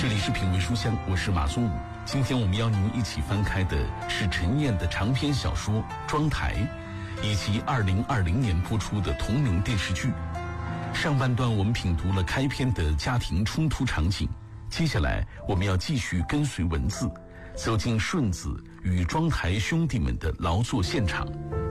这里是品味书香，我是马松武。今天我们邀您一起翻开的是陈燕的长篇小说《妆台》，以及2020年播出的同名电视剧。上半段我们品读了开篇的家庭冲突场景，接下来我们要继续跟随文字，走进顺子与妆台兄弟们的劳作现场。